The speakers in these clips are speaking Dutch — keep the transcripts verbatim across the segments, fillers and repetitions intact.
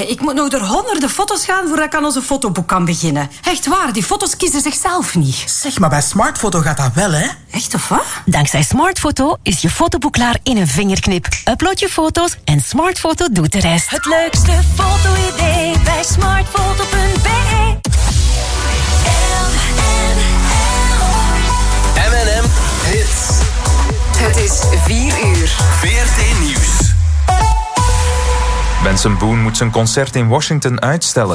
Allee, ik moet nog door honderden foto's gaan voordat ik aan onze fotoboek kan beginnen. Echt waar, die foto's kiezen zichzelf niet. Zeg, maar bij Smartfoto gaat dat wel, hè? Echt of wat? Dankzij Smartfoto is je fotoboek klaar in een vingerknip. Upload je foto's en Smartfoto doet de rest. Het leukste foto-idee bij smartfoto punt b e. M en M Hits. Het is vier uur. V R T Nieuws. Benson Boone moet zijn concert in Washington uitstellen.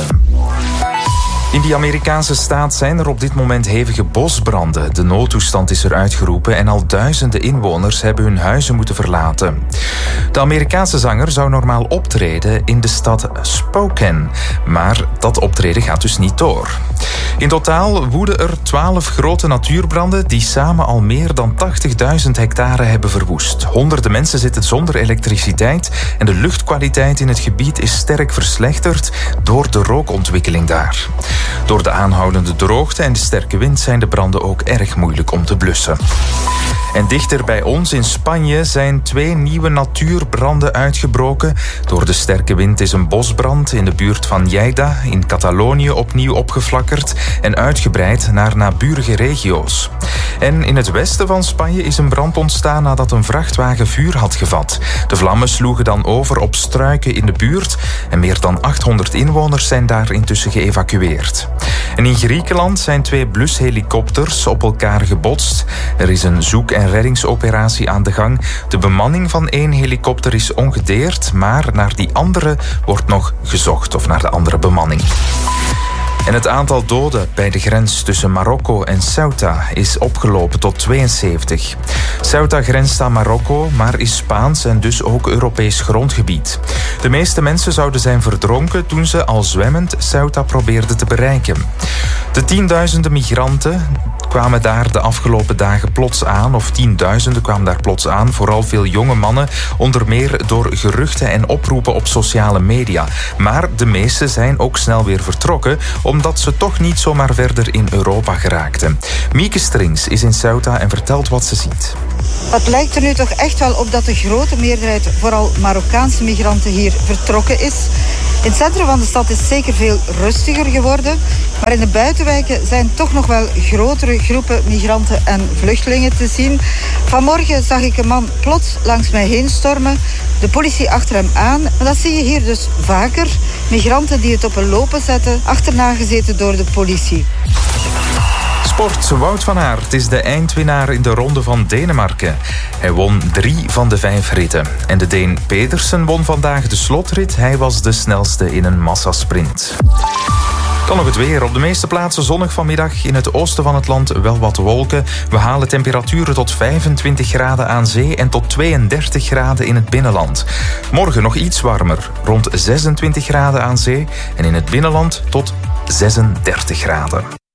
In die Amerikaanse staat zijn er op dit moment hevige bosbranden. De noodtoestand is er uitgeroepen en al duizenden inwoners hebben hun huizen moeten verlaten. De Amerikaanse zanger zou normaal optreden in de stad Spokane, maar dat optreden gaat dus niet door. In totaal woeden er twaalf grote natuurbranden die samen al meer dan tachtigduizend hectare hebben verwoest. Honderden mensen zitten zonder elektriciteit en de luchtkwaliteit in het gebied is sterk verslechterd door de rookontwikkeling daar. Door de aanhoudende droogte en de sterke wind zijn de branden ook erg moeilijk om te blussen. En dichter bij ons in Spanje zijn twee nieuwe natuurbranden uitgebroken. Door de sterke wind is een bosbrand in de buurt van Lleida in Catalonië opnieuw opgeflakkerd en uitgebreid naar naburige regio's. En in het westen van Spanje is een brand ontstaan nadat een vrachtwagen vuur had gevat. De vlammen sloegen dan over op struiken in de buurt en meer dan achthonderd inwoners zijn daar intussen geëvacueerd. En in Griekenland zijn twee blushelikopters op elkaar gebotst. Er is een zoek- en reddingsoperatie aan de gang. De bemanning van één helikopter is ongedeerd, maar naar die andere wordt nog gezocht, of naar de andere bemanning. En het aantal doden bij de grens tussen Marokko en Ceuta is opgelopen tot tweeënzeventig. Ceuta grenst aan Marokko, maar is Spaans en dus ook Europees grondgebied. De meeste mensen zouden zijn verdronken toen ze al zwemmend Ceuta probeerden te bereiken. De tienduizenden migranten kwamen daar de afgelopen dagen plots aan, of tienduizenden kwamen daar plots aan, vooral veel jonge mannen, onder meer door geruchten en oproepen op sociale media. Maar de meeste zijn ook snel weer vertrokken, omdat ze toch niet zomaar verder in Europa geraakten. Mieke Strings is in Ceuta en vertelt wat ze ziet. Het lijkt er nu toch echt wel op dat de grote meerderheid, vooral Marokkaanse migranten, hier vertrokken is. In het centrum van de stad is zeker veel rustiger geworden, maar in de buitenwijken zijn toch nog wel grotere groepen migranten en vluchtelingen te zien. Vanmorgen zag ik een man plots langs mij heen stormen, de politie achter hem aan. Maar dat zie je hier dus vaker. Migranten die het op een lopen zetten, achterna gezeten door de politie. Sport. Wout van Aert is de eindwinnaar in de Ronde van Denemarken. Hij won drie van de vijf ritten. En de Deen Pedersen won vandaag de slotrit. Hij was de snelste in een massasprint. Dan nog het weer. Op de meeste plaatsen zonnig vanmiddag. In het oosten van het land wel wat wolken. We halen temperaturen tot vijfentwintig graden aan zee en tot tweeëndertig graden in het binnenland. Morgen nog iets warmer. Rond zesentwintig graden aan zee en in het binnenland tot zesendertig graden.